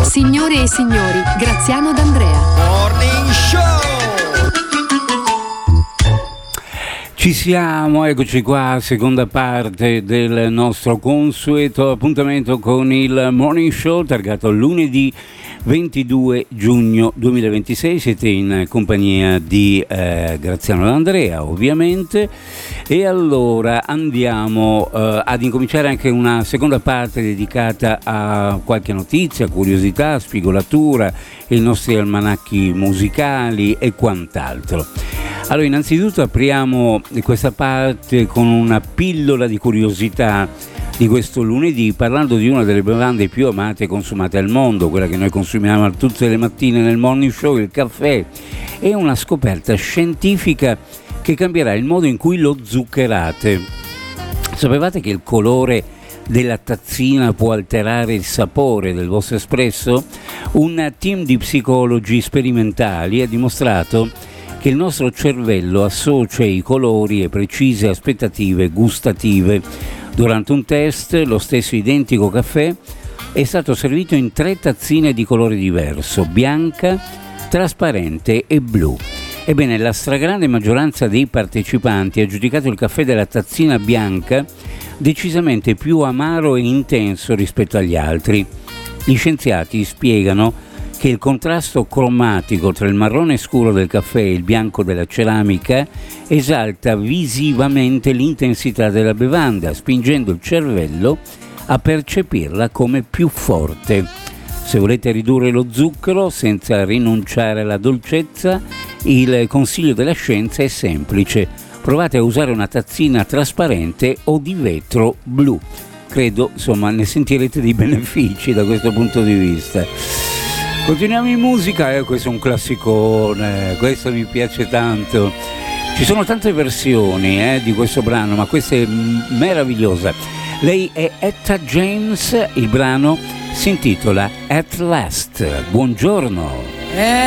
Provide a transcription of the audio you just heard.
Signore e signori, Graziano D'Andrea. Morning Show! Ci siamo, eccoci qua, seconda parte del nostro consueto appuntamento con il Morning Show, targato lunedì 22 giugno 2026. Siete in compagnia di Graziano D'Andrea, ovviamente, e allora andiamo ad incominciare anche una seconda parte dedicata a qualche notizia, curiosità, spigolatura, i nostri almanacchi musicali e quant'altro. Allora, innanzitutto apriamo questa parte con una pillola di curiosità di questo lunedì, parlando di una delle bevande più amate e consumate al mondo, quella che noi consumiamo tutte le mattine nel Morning Show, il caffè. È una scoperta scientifica che cambierà il modo in cui lo zuccherate. Sapevate che il colore della tazzina può alterare il sapore del vostro espresso? Un team di psicologi sperimentali ha dimostrato che il nostro cervello associa i colori e precise aspettative gustative. Durante un test, lo stesso identico caffè è stato servito in 3 tazzine di colore diverso: bianca, trasparente e blu. Ebbene, la stragrande maggioranza dei partecipanti ha giudicato il caffè della tazzina bianca decisamente più amaro e intenso rispetto agli altri. Gli scienziati spiegano che il contrasto cromatico tra il marrone scuro del caffè e il bianco della ceramica esalta visivamente l'intensità della bevanda, spingendo il cervello a percepirla come più forte. Se volete ridurre lo zucchero senza rinunciare alla dolcezza, il consiglio della scienza è semplice: provate a usare una tazzina trasparente o di vetro blu. Credo, insomma, ne sentirete dei benefici da questo punto di vista. Continuiamo in musica, questo è un classicone, questo mi piace tanto. Ci sono tante versioni di questo brano, ma questa è meravigliosa. Lei è Etta James, il brano si intitola At Last. Buongiorno.